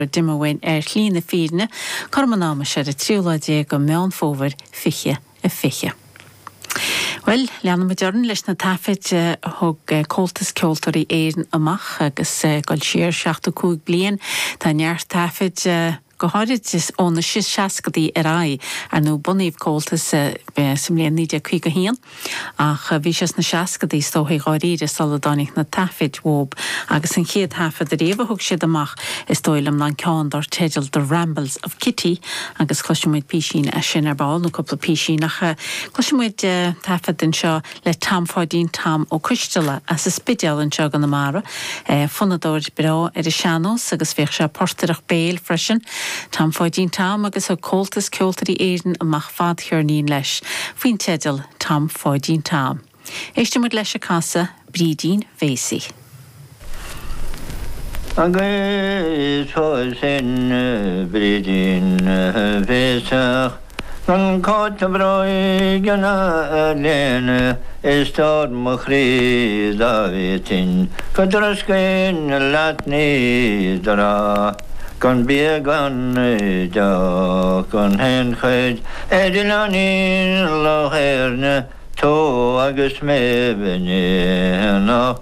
Dimmerwein Llína Fíne, Cormanáma sé a tríúlaidé go meán fóver fiche a fiche. Well, leanna me dearn leis na tafid thug cóltas ceoltarí éireann amach agus goil siar 65 bliain tá neart tafid go háirid is óna sis seacadaí ar nó bunaíomh cóltas sem léon 95 hían ach bhí ses na seacadaí stóthaí gáiríre saladánig na tafid wób agus an chéad tafid a réomh thug siad amach is dóilm ná ceann dar teideal The Rambles of Kitty agus chluisimuid písín a sin ar báil nó cúpla písín ach chluisimuid tafid den seo le tamfáidín tam ó Cuisteala as is spideal an seo gan na mara funadóir brá ar a seanós agus bheith se portarach béal freisin Tam fáidín tam agus a cóltas ceoltarí éireann amach fad chearnín leis. Faoin teideal tam fáidín tam. Éistimid leis a casa brídín fésaí. Agus fásin brídín féasach gan cáta brói gana léana is tád mo chríd a bhétin go droscain latní dara gan bí gan da gan hen chuid edilanín láchéirne tó agus mé benne